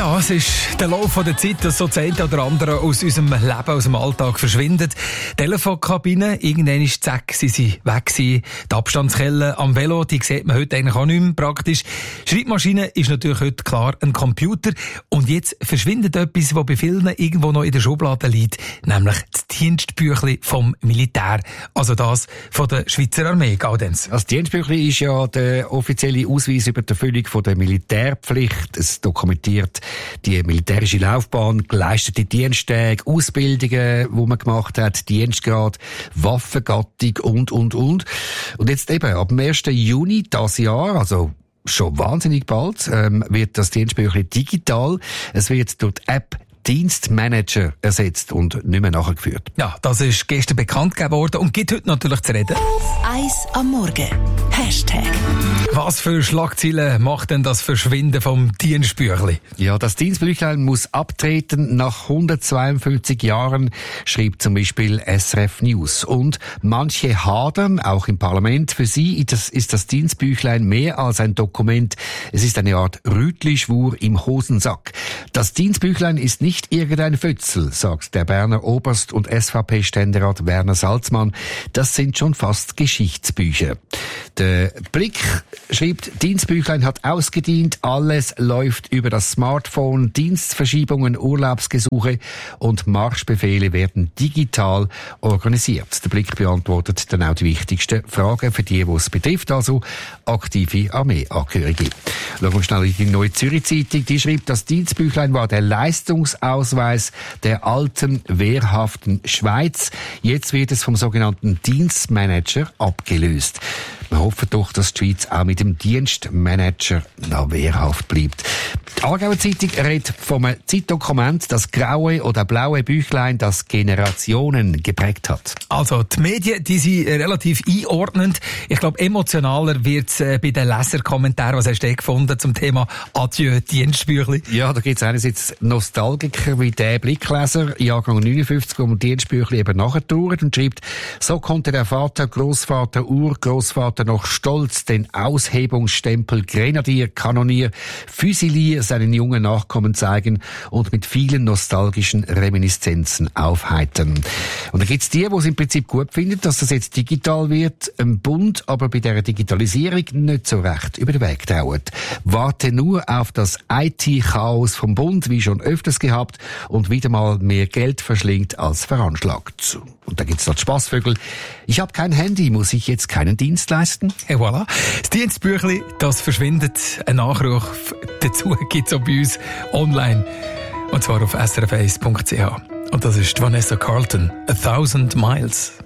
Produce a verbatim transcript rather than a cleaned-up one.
Ja, es ist der Lauf der Zeit, dass so das eine oder andere aus unserem Leben, aus dem Alltag verschwindet. Telefonkabinen, irgendwann ist zack, sie sind weg gewesen. Die Abstandskelle am Velo, die sieht man heute eigentlich auch nicht mehr praktisch. Schreibmaschine ist natürlich heute klar ein Computer. Und jetzt verschwindet etwas, was bei vielen irgendwo noch in der Schublade liegt, nämlich das Dienstbüchlein vom Militär. Also das von der Schweizer Armee, Gaudenz. Das Dienstbüchlein ist ja der offizielle Ausweis über die Erfüllung von der Militärpflicht. Es dokumentiert die militärische Laufbahn, geleistete Diensttage, Ausbildungen, die man gemacht hat, Dienstgrad, Waffengattung und, und, und. Und jetzt eben, ab dem ersten Juni dieses Jahr, also schon wahnsinnig bald, ähm, wird das Dienstbüchlein digital. Es wird durch die App Dienstmanager ersetzt und nicht mehr nachgeführt. Ja, das ist gestern bekannt gegeben worden und gibt heute natürlich zu reden. Eis am Morgen. Hashtag. Was für Schlagzeilen macht denn das Verschwinden vom Dienstbüchlein? Ja, das Dienstbüchlein muss abtreten nach hundertzweiundfünfzig Jahren, schreibt zum Beispiel S R F News. Und manche hadern, auch im Parlament. Für sie ist das Dienstbüchlein mehr als ein Dokument. Es ist eine Art Rütli-Schwur im Hosensack. Das Dienstbüchlein ist nicht Nicht irgendein Fötzel, sagt der Berner Oberst- und S V P-Ständerat Werner Salzmann. Das sind schon fast Geschichtsbücher. Der Blick schreibt, Dienstbüchlein hat ausgedient, alles läuft über das Smartphone, Dienstverschiebungen, Urlaubsgesuche und Marschbefehle werden digital organisiert. Der Blick beantwortet dann auch die wichtigsten Fragen für die, die es betrifft, also aktive Armeeangehörige. Schauen wir schnell in die Neue Zürich Zeitung. Die schreibt, das Dienstbüchlein war der Leistungsausweis der alten, wehrhaften Schweiz. Jetzt wird es vom sogenannten Dienstmanager abgelöst. Wir hoffen doch, dass die Schweiz auch mit dem Dienstmanager noch wehrhaft bleibt. Die Aargauer Zeitung redet vom Zeitdokument, das graue oder blaue Büchlein, das Generationen geprägt hat. Also die Medien, die sind relativ einordnend. Ich glaube, emotionaler wird es äh, bei den Leserkommentaren. Was hast du gefunden zum Thema Adieu Dienstbüchlein? Ja, da gibt es einerseits Nostalgiker wie der Blickleser, Jahrgang neunundfünfzig, um Dienstbüchlein eben nachgetrauert und schreibt, so konnte der Vater, Großvater, Urgroßvater noch stolz den Aushebungsstempel Grenadier, Kanonier, Füsilier seinen jungen Nachkommen zeigen und mit vielen nostalgischen Reminiszenzen aufheitern. Und da gibt's die, die es im Prinzip gut finden, dass das jetzt digital wird, im Bund aber bei der Digitalisierung nicht so recht über den Weg trauert. Warte nur auf das I T-Chaos vom Bund, wie schon öfters gehabt, und wieder mal mehr Geld verschlingt als veranschlagt. Und da gibt's noch die Spassvögel. Ich habe kein Handy, muss ich jetzt keinen Dienst leisten? Et voilà. Das Dienstbüchlein, das verschwindet. Ein Nachruf dazu gibt's auch bei uns online. Und zwar auf s r f eins punkt c h. Und das ist Vanessa Carlton, A Thousand Miles.